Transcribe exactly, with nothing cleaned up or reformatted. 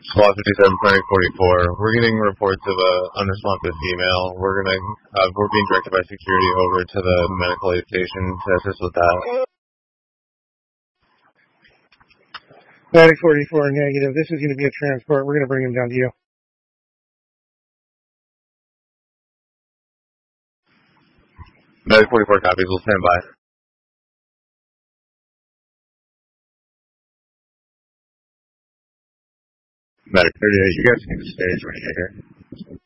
Squad fifty-seven, Clinic forty-four. We're getting reports of a unresponsive female. We're gonna, uh, we're being directed by security over to the medical aid station to assist with that. Medic forty-four, negative. This is going to be a transport. We're going to bring him down to you. Medic forty-four copies. We'll stand by. Medic thirty-eight, you guys can stay right here.